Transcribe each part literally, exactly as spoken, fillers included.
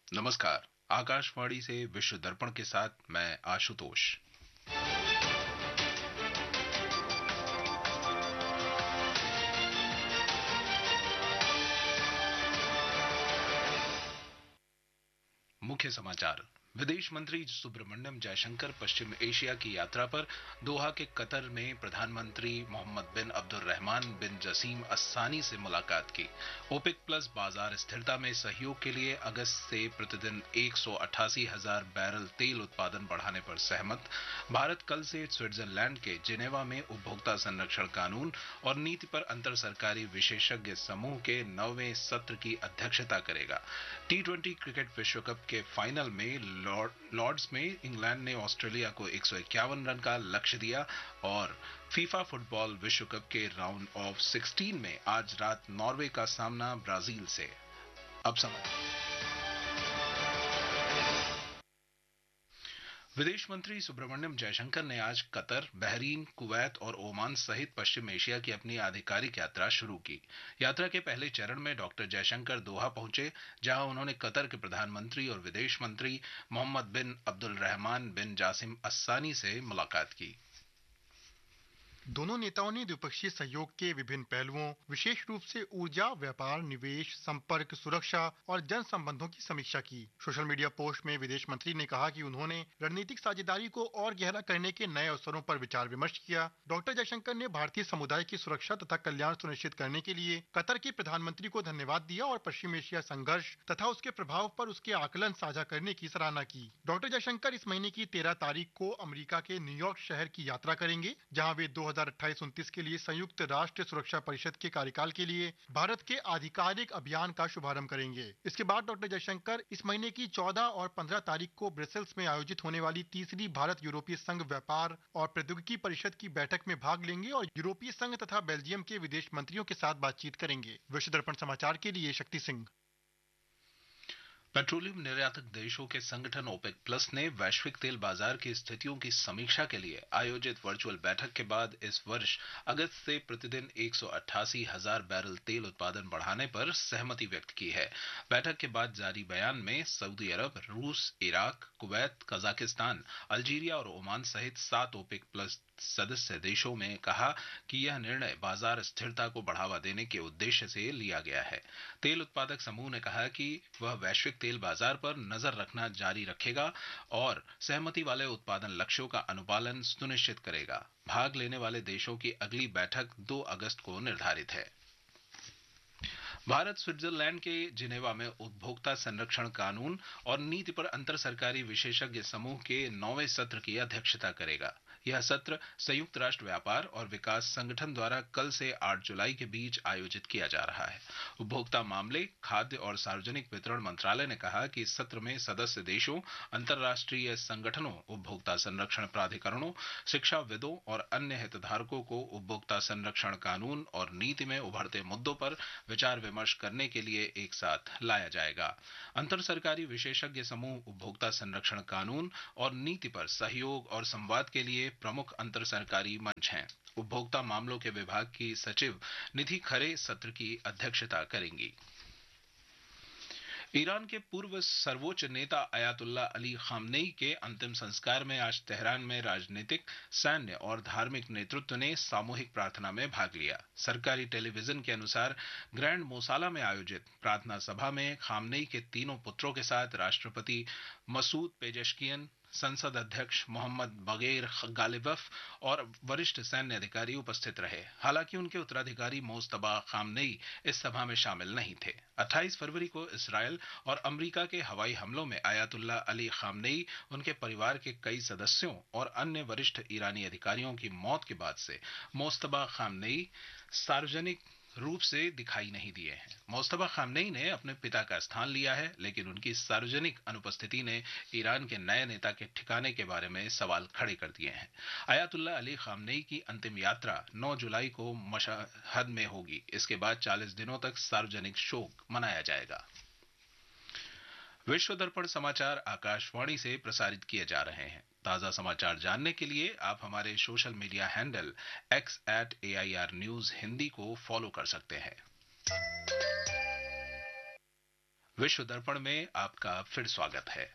नमस्कार। आकाशवाणी से विश्व दर्पण के साथ मैं आशुतोष। मुख्य समाचार। विदेश मंत्री सुब्रमण्यम जयशंकर पश्चिम एशिया की यात्रा पर दोहा के कतर में प्रधानमंत्री मोहम्मद बिन अब्दुर्रहमान बिन जसीम अस्सानी से मुलाकात की। ओपेक प्लस बाजार स्थिरता में सहयोग के लिए अगस्त से प्रतिदिन एक सौ अट्ठासी हजार बैरल तेल उत्पादन बढ़ाने पर सहमत। भारत कल से स्विट्जरलैंड के जिनेवा में उपभोक्ता संरक्षण कानून और नीति पर अंतर सरकारी विशेषज्ञ समूह के नौवें सत्र की अध्यक्षता करेगा। टी ट्वेंटी क्रिकेट विश्व कप के फाइनल में लॉर्ड्स में इंग्लैंड ने ऑस्ट्रेलिया को एक सौ इक्यावन रन का लक्ष्य दिया और फीफा फुटबॉल विश्व कप के राउंड ऑफ सिक्सटीन में आज रात नॉर्वे का सामना ब्राजील से। अब समाचार। विदेश मंत्री सुब्रमण्यम जयशंकर ने आज कतर, बहरीन, कुवैत और ओमान सहित पश्चिम एशिया की अपनी आधिकारिक यात्रा शुरू की। यात्रा के पहले चरण में डॉक्टर जयशंकर दोहा पहुंचे, जहां उन्होंने कतर के प्रधानमंत्री और विदेश मंत्री मोहम्मद बिन अब्दुलरहमान बिन जासिम अस्सानी से मुलाकात की। दोनों नेताओं ने द्विपक्षीय सहयोग के विभिन्न पहलुओं, विशेष रूप से ऊर्जा, व्यापार, निवेश, संपर्क, सुरक्षा और जन संबंधों की समीक्षा की। सोशल मीडिया पोस्ट में विदेश मंत्री ने कहा कि उन्होंने रणनीतिक साझेदारी को और गहरा करने के नए अवसरों पर विचार विमर्श किया। डॉक्टर जयशंकर ने भारतीय समुदाय की सुरक्षा तथा कल्याण सुनिश्चित करने के लिए कतर के प्रधानमंत्री को धन्यवाद दिया और पश्चिम एशिया संघर्ष तथा उसके प्रभाव पर उसके आकलन साझा करने की सराहना की। डॉक्टर जयशंकर इस महीने की तेरह तारीख को अमेरिका के न्यूयॉर्क शहर की यात्रा करेंगे, जहां वे दो हजार अट्ठाईस उनतीस के लिए संयुक्त राष्ट्र सुरक्षा परिषद के कार्यकाल के लिए भारत के आधिकारिक अभियान का शुभारंभ करेंगे। इसके बाद डॉक्टर जयशंकर इस महीने की चौदह और पंद्रह तारीख को ब्रसेल्स में आयोजित होने वाली तीसरी भारत यूरोपीय संघ व्यापार और प्रौद्योगिकी परिषद की बैठक में भाग लेंगे और यूरोपीय संघ तथा बेल्जियम के विदेश मंत्रियों के साथ बातचीत करेंगे। विश्व दर्पण समाचार के लिए शक्ति सिंह। पेट्रोलियम निर्यातक देशों के संगठन ओपेक प्लस ने वैश्विक तेल बाजार की स्थितियों की समीक्षा के लिए आयोजित वर्चुअल बैठक के बाद इस वर्ष अगस्त से प्रतिदिन एक सौ अट्ठासी हजार बैरल तेल उत्पादन बढ़ाने पर सहमति व्यक्त की है। बैठक के बाद जारी बयान में सऊदी अरब, रूस, इराक, कुवैत, कजाकिस्तान, अल्जीरिया और ओमान सहित सात ओपेक प्लस सदस्य देशों में कहा कि यह निर्णय बाजार स्थिरता को बढ़ावा देने के उद्देश्य से लिया गया है। तेल उत्पादक समूह ने कहा कि वह वैश्विक तेल बाजार पर नजर रखना जारी रखेगा और सहमति वाले उत्पादन लक्ष्यों का अनुपालन सुनिश्चित करेगा। भाग लेने वाले देशों की अगली बैठक दो अगस्त को निर्धारित है। भारत स्विट्जरलैंड के जिनेवा में उपभोक्ता संरक्षण कानून और नीति पर अंतर सरकारी विशेषज्ञ समूह के नौवें सत्र की अध्यक्षता करेगा। यह सत्र संयुक्त राष्ट्र व्यापार और विकास संगठन द्वारा कल से आठ जुलाई के बीच आयोजित किया जा रहा है। उपभोक्ता मामले, खाद्य और सार्वजनिक वितरण मंत्रालय ने कहा कि इस सत्र में सदस्य देशों, अंतर्राष्ट्रीय संगठनों, उपभोक्ता संरक्षण प्राधिकरणों, शिक्षाविदों और अन्य हितधारकों को उपभोक्ता संरक्षण कानून और नीति में उभरते मुद्दों पर विचार विमर्श करने के लिए एक साथ लाया जाएगा। अंतर सरकारी विशेषज्ञ समूह उपभोक्ता संरक्षण कानून और नीति पर सहयोग और संवाद के लिए प्रमुख अंतर सरकारी मंच हैं। उपभोक्ता मामलों के विभाग की सचिव निधि खरे सत्र की अध्यक्षता करेंगी। ईरान के पूर्व सर्वोच्च नेता अयातुल्ला अली खामनेई के अंतिम संस्कार में आज तेहरान में राजनीतिक, सैन्य और धार्मिक नेतृत्व ने सामूहिक प्रार्थना में भाग लिया। सरकारी टेलीविजन के अनुसार ग्रैंड मोसाला में आयोजित प्रार्थना सभा में खामनेई के तीनों पुत्रों के साथ राष्ट्रपति मसूद पेजेश्कियन, संसद अध्यक्ष मोहम्मद बगैर गालिबफ और वरिष्ठ सैन्य अधिकारी उपस्थित रहे। हालांकि उनके उत्तराधिकारी मोस्तबा खामनेई इस सभा में शामिल नहीं थे। अट्ठाईस फरवरी को इसराइल और अमेरिका के हवाई हमलों में अयातुल्ला अली खामनेई, उनके परिवार के कई सदस्यों और अन्य वरिष्ठ ईरानी अधिकारियों की मौत के बाद से मोस्तबा खामनेई सार्वजनिक रूप से दिखाई नहीं दिए हैं। मोस्तबा खामनेई ने अपने पिता का स्थान लिया है, लेकिन उनकी सार्वजनिक अनुपस्थिति ने ईरान के नए नेता के ठिकाने के बारे में सवाल खड़े कर दिए हैं। अयातुल्ला अली खामनेई की अंतिम यात्रा नौ जुलाई को मशहद में होगी। इसके बाद चालीस दिनों तक सार्वजनिक शोक मनाया जाएगा। विश्व दर्पण समाचार आकाशवाणी से प्रसारित किए जा रहे हैं। ताजा समाचार जानने के लिए आप हमारे social media handle x eight A I R news Hindi को फॉलो कर सकते हैं। विश्व दर्पण में आपका फिर स्वागत है।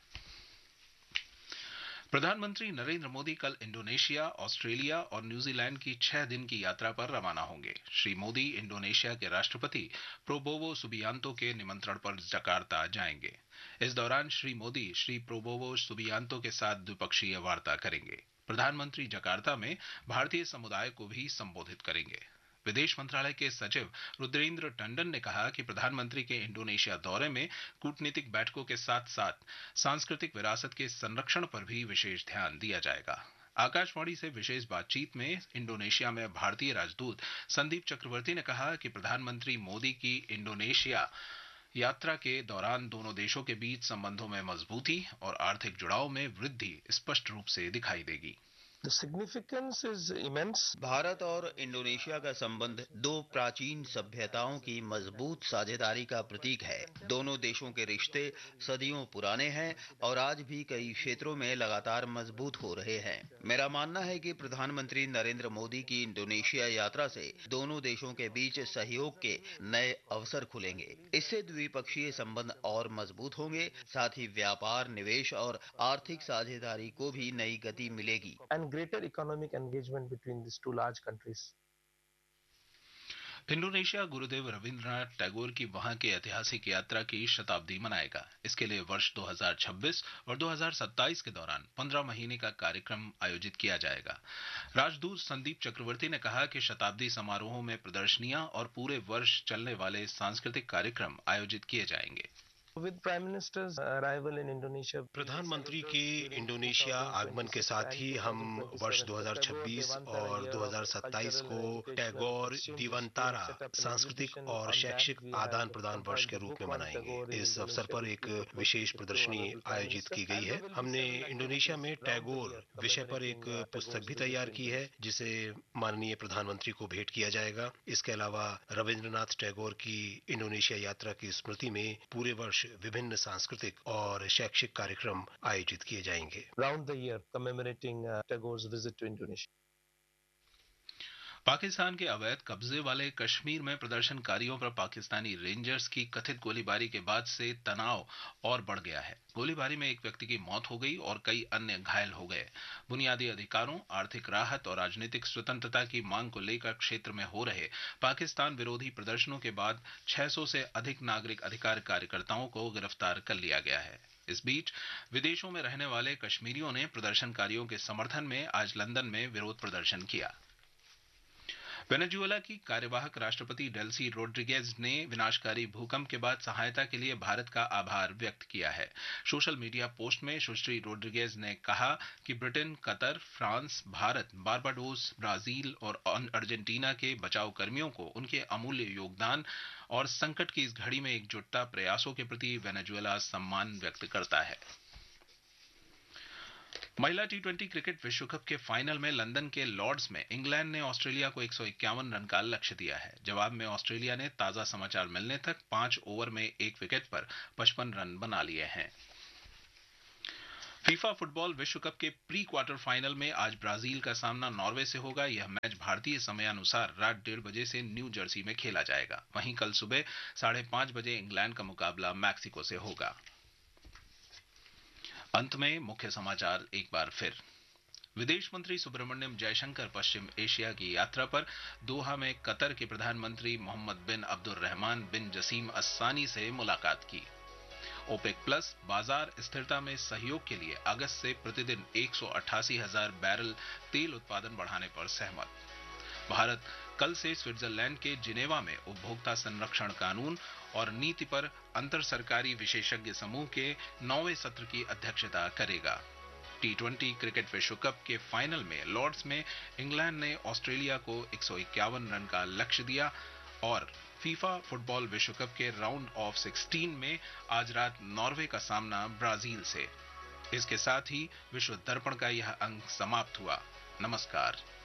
प्रधानमंत्री नरेंद्र मोदी कल इंडोनेशिया, ऑस्ट्रेलिया और न्यूजीलैंड की छह दिन की यात्रा पर रवाना होंगे। श्री मोदी इंडोनेशिया के राष्ट्रपति प्रोबोवो सुबियांतो के निमंत्रण पर जकार्ता जाएंगे। इस दौरान श्री मोदी श्री प्रोबोवो सुबियांतो के साथ द्विपक्षीय वार्ता करेंगे। प्रधानमंत्री जकार्ता में भारतीय समुदाय को भी संबोधित करेंगे। विदेश मंत्रालय के सचिव रुद्रेंद्र टंडन ने कहा कि प्रधानमंत्री के इंडोनेशिया दौरे में कूटनीतिक बैठकों के साथ साथ सांस्कृतिक विरासत के संरक्षण पर भी विशेष ध्यान दिया जाएगा। आकाशवाणी से विशेष बातचीत में इंडोनेशिया में भारतीय राजदूत संदीप चक्रवर्ती ने कहा कि प्रधानमंत्री मोदी की इंडोनेशिया यात्रा के दौरान दोनों देशों के बीच संबंधों में मजबूती और आर्थिक जुड़ाव में वृद्धि स्पष्ट रूप से दिखाई देगी। The significance is immense. Bharat और इंडोनेशिया का संबंध दो प्राचीन सभ्यताओं की मजबूत साझेदारी का प्रतीक है। दोनों देशों के रिश्ते सदियों पुराने हैं और आज भी कई क्षेत्रों में लगातार मजबूत हो रहे हैं। मेरा मानना है कि प्रधानमंत्री नरेंद्र मोदी की इंडोनेशिया यात्रा से दोनों देशों के बीच सहयोग के नए अवसर खुलेंगे। इससे द्विपक्षीय संबंध और मजबूत होंगे, साथ ही व्यापार, निवेश और आर्थिक साझेदारी को भी नई गति मिलेगी। And greater economic engagement between these two large countries. Indonesia Gurudev Rabindranath Tagore की वहां की ऐतिहासिक यात्रा की शताब्दी मनाएगा। इसके लिए वर्ष दो हज़ार छब्बीस और दो हज़ार सत्ताईस के दौरान पंद्रह महीने का कार्यक्रम आयोजित किया जाएगा। राजदूत संदीप चक्रवर्ती ने कहा कि शताब्दी समारोहों में प्रदर्शनियां और पूरे वर्ष चलने वाले सांस्कृतिक कार्यक्रम आयोजित किए जाएंगे। With Prime Minister's arrival in Indonesia, प्रधानमंत्री के इंडोनेशिया आगमन के साथ ही हम वर्ष दो हज़ार छब्बीस और दो हज़ार सत्ताईस को टैगोर दीवंतारा सांस्कृतिक और शैक्षिक आदान प्रदान वर्ष के रूप में मनाएंगे। इस अवसर पर एक विशेष प्रदर्शनी आयोजित की गई है। हमने इंडोनेशिया में टैगोर विषय पर एक पुस्तक भी तैयार की है, जिसे माननीय प्रधानमंत्री को भेंट किया जाएगा। इसके अलावा रविंद्रनाथ टैगोर की इंडोनेशिया यात्रा की स्मृति में पूरे वर्ष विभिन्न सांस्कृतिक और शैक्षिक कार्यक्रम आयोजित किए जाएंगे। round the year commemorating uh, Tagore's visit to Indonesia. Pakistan के अवैध कब्जे वाले कश्मीर में प्रदर्शनकारियों पर पाकिस्तानी रेंजर्स की कथित गोलीबारी के बाद से तनाव और बढ़ गया है। गोलीबारी में एक व्यक्ति की मौत हो गई और कई अन्य घायल हो गए। बुनियादी अधिकारों, आर्थिक राहत और राजनीतिक स्वतंत्रता की मांग को लेकर क्षेत्र में हो रहे पाकिस्तान विरोधी प्रदर्शनों के बाद छह सौ से अधिक नागरिक अधिकार कार्यकर्ताओं को गिरफ्तार कर लिया गया है। इस बीच विदेशों में रहने वाले कश्मीरियों ने प्रदर्शनकारियों के समर्थन में आज लंदन में विरोध प्रदर्शन किया। वेनेजुएला की कार्यवाहक राष्ट्रपति डेल्सी रोड्रिगेज ने विनाशकारी भूकंप के बाद सहायता के लिए भारत का आभार व्यक्त किया है। सोशल मीडिया पोस्ट में सुश्री रोड्रिगेज ने कहा कि Britain, Qatar, France, Bharat, Barbados, Brazil और अर्जेंटीना के बचाव कर्मियों को उनके अमूल्य योगदान और संकट की इस घड़ी में एकजुटता प्रयासों के प्रति वेनेजुएला सम्मान व्यक्त करता है। महिला टी ट्वेंटी क्रिकेट विश्व कप के फाइनल में लंदन के लॉर्ड्स में इंग्लैंड ने ऑस्ट्रेलिया को एक सौ इक्यावन रन का लक्ष्य दिया है। जवाब में ऑस्ट्रेलिया ने ताजा समाचार मिलने तक पांच ओवर में एक विकेट पर पचपन रन बना लिए हैं। फीफा फुटबॉल विश्व कप के प्री क्वार्टर फाइनल में आज ब्राजील का सामना नॉर्वे से होगा। यह मैच भारतीय समयानुसार रात डेढ़ बजे से न्यू जर्सी में खेला जाएगा। वहीं कल सुबह साढ़े पांच बजे इंग्लैंड का मुकाबला मैक्सिको से होगा। अंत में मुख्य समाचार एक बार फिर। विदेश मंत्री सुब्रमण्यम जयशंकर पश्चिम एशिया की यात्रा पर दोहा में कतर के प्रधानमंत्री मोहम्मद बिन अब्दुर्रहमान बिन जसीम अस्सानी से मुलाकात की। ओपेक प्लस बाजार स्थिरता में सहयोग के लिए अगस्त से प्रतिदिन एक सौ अट्ठासी हजार बैरल तेल उत्पादन बढ़ाने पर सहमत। भारत कल से स्विट्जरलैंड के जिनेवा में उपभोक्ता संरक्षण कानून और नीति पर अंतर सरकारी विशेषज्ञ समूह के नौवें सत्र की अध्यक्षता करेगा। टी ट्वेंटी क्रिकेट विश्व कप के फाइनल में लॉर्ड्स में इंग्लैंड ने ऑस्ट्रेलिया को एक सौ इक्यावन रन का लक्ष्य दिया और फीफा फुटबॉल विश्व कप के राउंड ऑफ सोलह में आज रात नॉर्वे का सामना ब्राजील से। इसके साथ ही विश्व दर्पण का यह अंक समाप्त हुआ। नमस्कार।